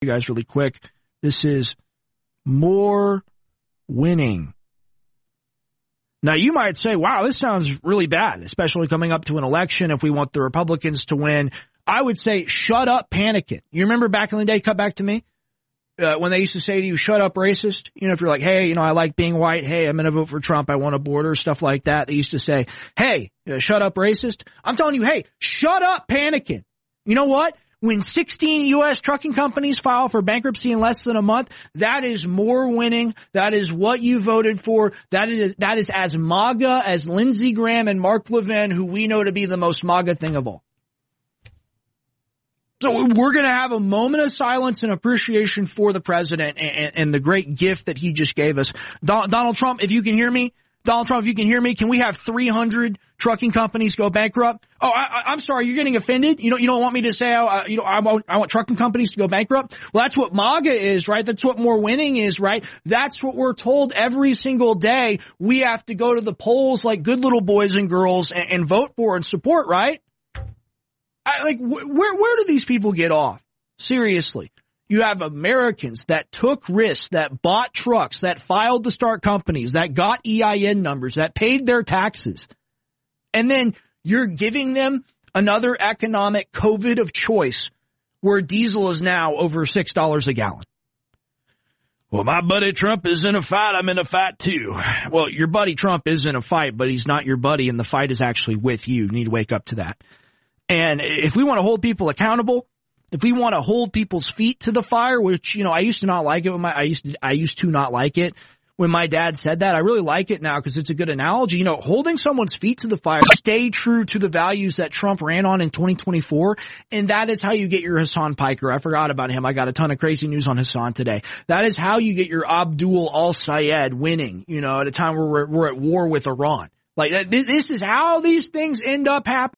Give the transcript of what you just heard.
you guys really quick. This is more winning. Now, you might say, wow, this sounds really bad, especially coming up to an election if we want the Republicans to win. I would say, shut up panicking. You remember back in the day, cut back to me, when they used to say to you, shut up racist? You know, if you're like, hey, you know, I like being white. Hey, I'm going to vote for Trump. I want a border, stuff like that. They used to say, hey, shut up racist. I'm telling you, hey, shut up panicking. You know what? When 16 U.S. trucking companies file for bankruptcy in less than a month, that is more winning. That is what you voted for. That is as MAGA as Lindsey Graham and Mark Levin, who we know to be the most MAGA thing of all. So we're going to have a moment of silence and appreciation for the president and the great gift that he just gave us. Donald Trump, if you can hear me, can we have 300 trucking companies go bankrupt? Oh, I'm sorry, you're getting offended? You don't want me to say, I want trucking companies to go bankrupt? Well, that's what MAGA is, right? That's what more winning is, right? That's what we're told every single day. We have to go to the polls like good little boys and girls and vote for and support, right? Where do these people get off? Seriously. You have Americans that took risks, that bought trucks, that filed to start companies, that got EIN numbers, that paid their taxes. And then you're giving them another economic COVID of choice where diesel is now over $6 a gallon. Well, my buddy Trump is in a fight. I'm in a fight too. Well, your buddy Trump is in a fight, but he's not your buddy, and the fight is actually with you. You need to wake up to that. And if we want to hold people accountable, if we want to hold people's feet to the fire, which, you know, I used to not like it when I used to not like it when my dad said that. I really like it now because it's a good analogy. You know, holding someone's feet to the fire, stay true to the values that Trump ran on in 2024. And that is how you get your Hassan Piker. I forgot about him. I got a ton of crazy news on Hassan today. That is how you get your Abdul al-Sayed winning, you know, at a time where we're at war with Iran. Like, this is how these things end up happening.